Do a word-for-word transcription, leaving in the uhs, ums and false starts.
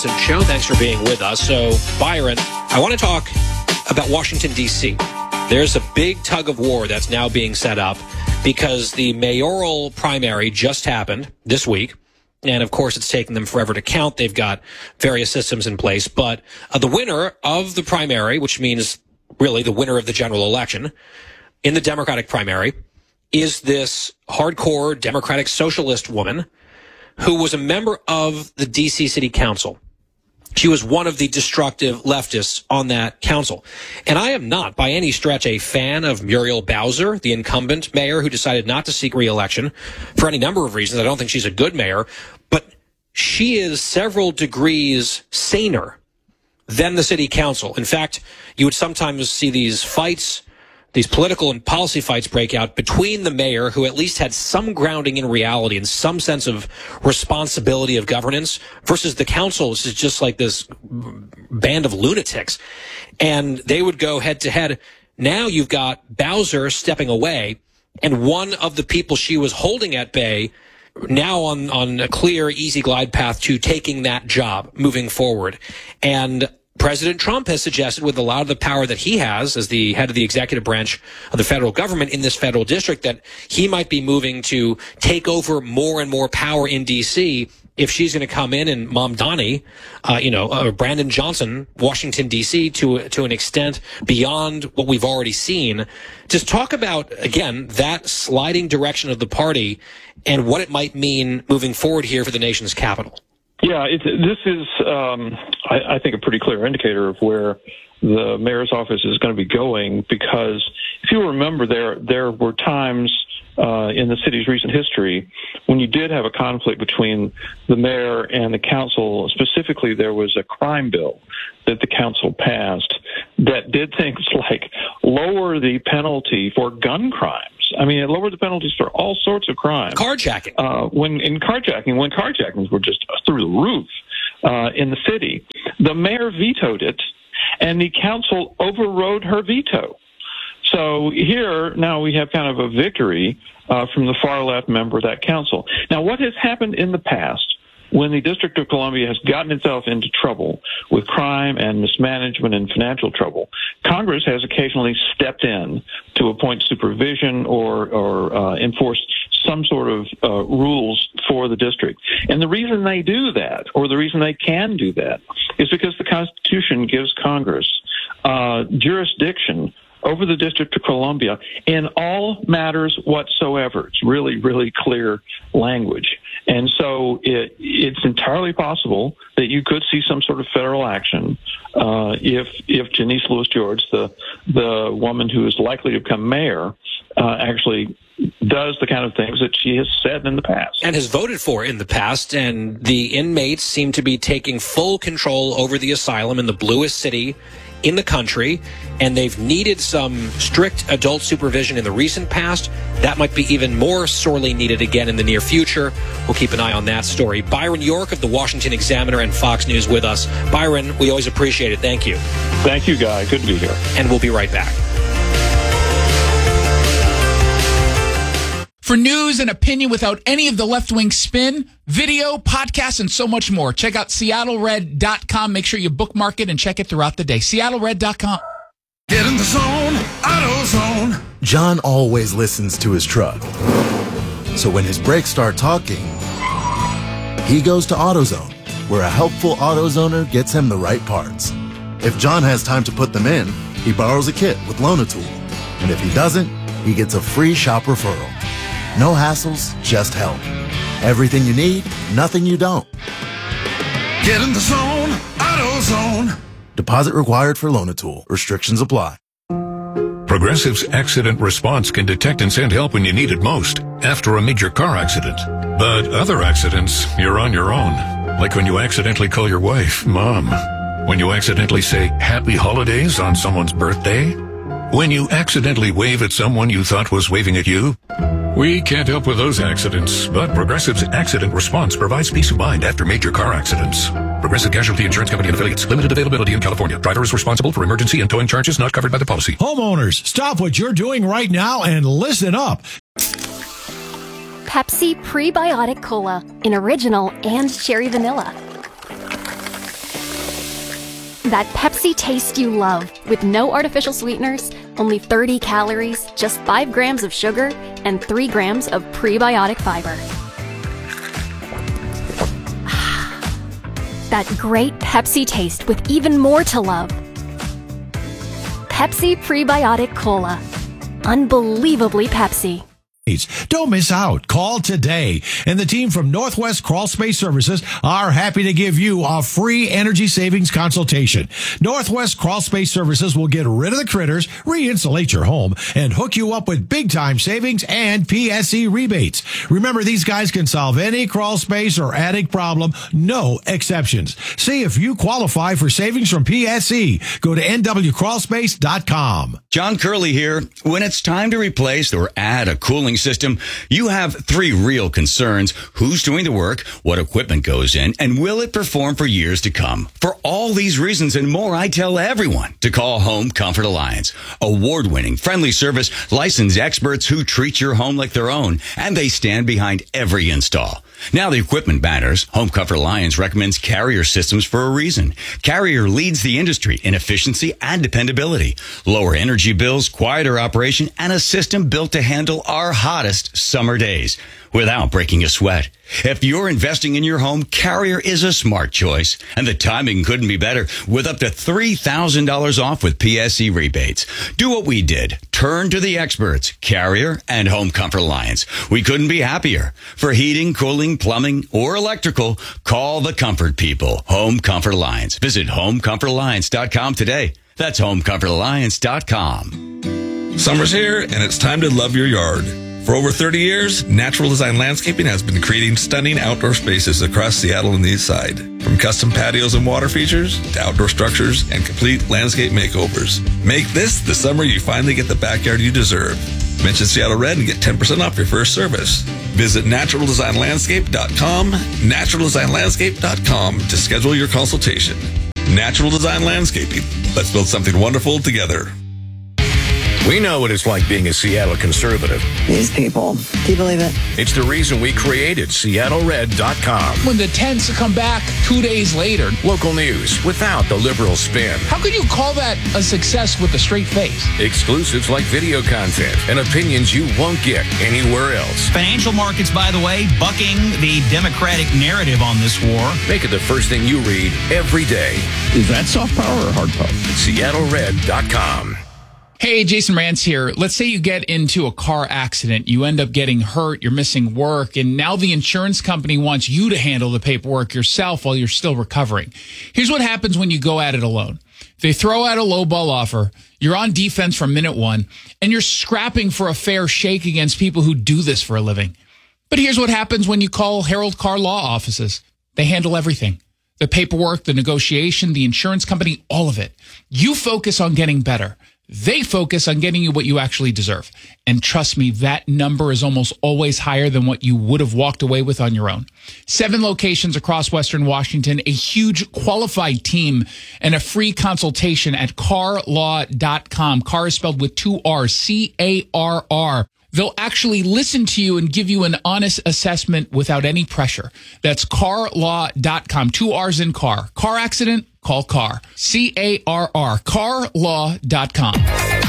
Show. Thanks for being with us. So, Byron, I want to talk about Washington, D C. There's a big tug of war that's now being set up because the mayoral primary just happened this week. And, of course, it's taken them forever to count. They've got various systems in place. But uh, the winner of the primary, which means really the winner of the general election in the Democratic primary, is this hardcore Democratic socialist woman who was a member of the D C City Council. She was one of the destructive leftists on that council. And I am not by any stretch a fan of Muriel Bowser, the incumbent mayor who decided not to seek re-election for any number of reasons. I don't think she's a good mayor, but she is several degrees saner than the city council. In fact, you would sometimes see these fights, these political and policy fights break out between the mayor, who at least had some grounding in reality and some sense of responsibility of governance, versus the council, which is just like this band of lunatics. And they would go head to head. Now you've got Bowser stepping away, and one of the people she was holding at bay now on, on a clear, easy glide path to taking that job moving forward. And President Trump has suggested, with a lot of the power that he has as the head of the executive branch of the federal government in this federal district, that he might be moving to take over more and more power in D C if she's going to come in and Mom Donnie, uh, you know, uh, Brandon Johnson, Washington, D C, to, to an extent beyond what we've already seen. Just talk about, again, that sliding direction of the party and what it might mean moving forward here for the nation's capital. Yeah, it, this is, um, I, I think, a pretty clear indicator of where the mayor's office is going to be going, because if you remember, there there were times uh, in the city's recent history when you did have a conflict between the mayor and the council. Specifically, there was a crime bill that the council passed that did things like lower the penalty for gun crimes. I mean, it lowered the penalties for all sorts of crimes. Carjacking. Uh, when in carjacking, when carjackings were just through the roof uh, in the city, the mayor vetoed it, and the council overrode her veto. So here, now we have kind of a victory uh, from the far left member of that council. Now, what has happened in the past when the District of Columbia has gotten itself into trouble with crime and mismanagement and financial trouble, Congress has occasionally stepped in to appoint supervision or, or uh, enforce some sort of uh, rules for the district. And the reason they do that, or the reason they can do that, is because the Constitution gives Congress uh, jurisdiction over the District of Columbia in all matters whatsoever. It's really, really clear language. And so it, it's entirely possible that you could see some sort of federal action uh, if if Janice Lewis George, the the woman who is likely to become mayor, uh, actually does the kind of things that she has said in the past. And has voted for in the past. And the inmates seem to be taking full control over the asylum in the bluest city in the country, and they've needed some strict adult supervision in the recent past. That might be even more sorely needed again in the near future. We'll keep an eye on that story. Byron York of the Washington Examiner and Fox News with us. Byron, we always appreciate it. Thank you. Thank you, Guy. Good to be here. And we'll be right back. For news and opinion without any of the left-wing spin, video, podcasts, and so much more, check out Seattle Red dot com. Make sure you bookmark it and check it throughout the day. Seattle Red dot com. Get in the zone, AutoZone. John always listens to his truck. So when his brakes start talking, he goes to AutoZone, where a helpful AutoZoner gets him the right parts. If John has time to put them in, he borrows a kit with Loan-A-Tool. And if he doesn't, he gets a free shop referral. No hassles, just help. Everything you need, nothing you don't. Get in the zone, AutoZone. Deposit required for Loan-A-Tool. Restrictions apply. Progressive's Accident Response can detect and send help when you need it most, after a major car accident. But other accidents, you're on your own. Like when you accidentally call your wife Mom. When you accidentally say Happy Holidays on someone's birthday. When you accidentally wave at someone you thought was waving at you. We can't help with those accidents, but Progressive's Accident Response provides peace of mind after major car accidents. Progressive Casualty Insurance Company and Affiliates. Limited availability in California. Driver is responsible for emergency and towing charges not covered by the policy. Homeowners, stop what you're doing right now and listen up. Pepsi Prebiotic Cola in original and cherry vanilla. That Pepsi taste you love, with no artificial sweeteners, only thirty calories, just five grams of sugar, and three grams of prebiotic fiber. That great Pepsi taste with even more to love. Pepsi Prebiotic Cola. Unbelievably Pepsi. Don't miss out. Call today. And the team from Northwest Crawl Space Services are happy to give you a free energy savings consultation. Northwest Crawl Space Services will get rid of the critters, re-insulate your home, and hook you up with big-time savings and P S E rebates. Remember, these guys can solve any crawl space or attic problem, no exceptions. See if you qualify for savings from P S E. Go to N W crawl space dot com. John Curley here. When it's time to replace or add a cooling system, you have three real concerns: who's doing the work, what equipment goes in, and will it perform for years to come? For all these reasons and more, I tell everyone to call Home Comfort Alliance. Award-winning, friendly service, licensed experts who treat your home like their own, and they stand behind every install. Now the equipment matters. Home Comfort Alliance recommends Carrier systems for a reason. Carrier leads the industry in efficiency and dependability. Lower energy bills, quieter operation, and a system built to handle our hottest summer days without breaking a sweat. If you're investing in your home, Carrier is a smart choice. And the timing couldn't be better, with up to three thousand dollars off with P S E rebates. Do what we did. Turn to the experts, Carrier and Home Comfort Alliance. We couldn't be happier. For heating, cooling, plumbing, or electrical, call the comfort people. Home Comfort Alliance. Visit home comfort alliance dot com today. That's home comfort alliance dot com. Summer's here, and it's time to love your yard. For over thirty years, Natural Design Landscaping has been creating stunning outdoor spaces across Seattle and the East Side. From custom patios and water features to outdoor structures and complete landscape makeovers. Make this the summer you finally get the backyard you deserve. Mention Seattle Red and get ten percent off your first service. Visit natural design landscape dot com, natural design landscape dot com to schedule your consultation. Natural Design Landscaping. Let's build something wonderful together. We know what it's like being a Seattle conservative. These people. Do you believe it? It's the reason we created Seattle Red dot com. When the tents come back two days later. Local news without the liberal spin. How could you call that a success with a straight face? Exclusives like video content and opinions you won't get anywhere else. Financial markets, by the way, bucking the Democratic narrative on this war. Make it the first thing you read every day. Is that soft power or hard power? Seattle Red dot com. Hey, Jason Rantz here. Let's say you get into a car accident. You end up getting hurt. You're missing work. And now the insurance company wants you to handle the paperwork yourself while you're still recovering. Here's what happens when you go at it alone. They throw out a lowball offer. You're on defense from minute one, and you're scrapping for a fair shake against people who do this for a living. But here's what happens when you call Harold Carr Law Offices. They handle everything. The paperwork, the negotiation, the insurance company, all of it. You focus on getting better. They focus on getting you what you actually deserve. And trust me, that number is almost always higher than what you would have walked away with on your own. Seven locations across Western Washington, a huge qualified team, and a free consultation at carr law dot com. Carr is spelled with two R's, C A R R. They'll actually listen to you and give you an honest assessment without any pressure. That's carr law dot com. Two R's in car. Car accident? Call Carr. C A R R. carr law dot com.